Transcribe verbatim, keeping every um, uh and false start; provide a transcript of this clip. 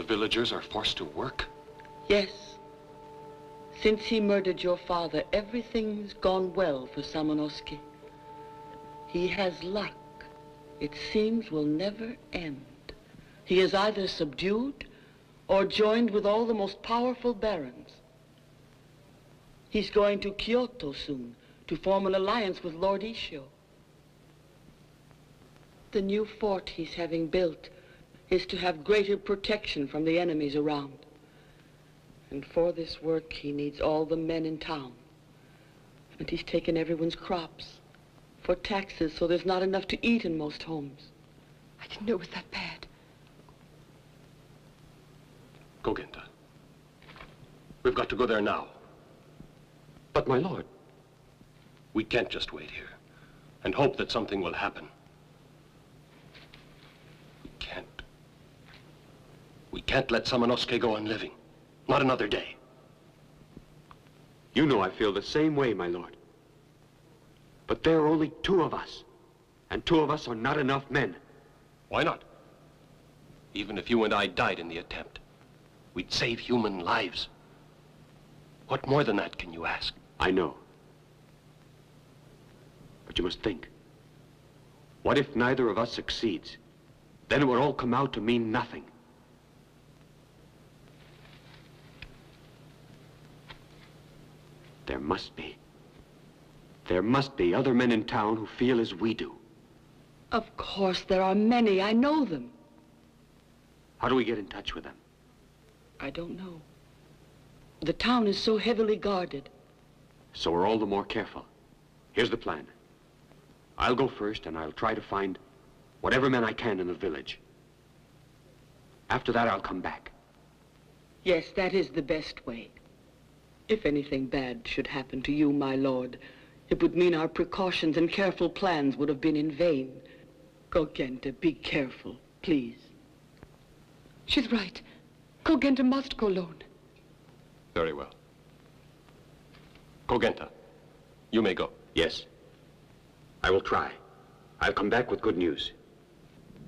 villagers are forced to work? Yes. Since he murdered your father, everything's gone well for Samanosuke. He has luck. It seems will never end. He is either subdued or joined with all the most powerful barons. He's going to Kyoto soon to form an alliance with Lord Ishio. The new fort he's having built is to have greater protection from the enemies around. And for this work, he needs all the men in town. And he's taken everyone's crops for taxes, so there's not enough to eat in most homes. I didn't know it was that bad. Go, Genta. We've got to go there now. But, my lord... We can't just wait here and hope that something will happen. We can't. We can't let Samanosuke go on living. Not another day. You know I feel the same way, my lord. But there are only two of us, and two of us are not enough men. Why not? Even if you and I died in the attempt, we'd save human lives. What more than that can you ask? I know. But you must think. What if neither of us succeeds? Then it would all come out to mean nothing. There must be. There must be other men in town who feel as we do. Of course, there are many. I know them. How do we get in touch with them? I don't know. The town is so heavily guarded. So we're all the more careful. Here's the plan. I'll go first, and I'll try to find whatever men I can in the village. After that, I'll come back. Yes, that is the best way. If anything bad should happen to you, my lord, it would mean our precautions and careful plans would have been in vain. Go, Genta, be careful, please. She's right. Kogenta must go alone. Very well. Kogenta, you may go. Yes. I will try. I'll come back with good news.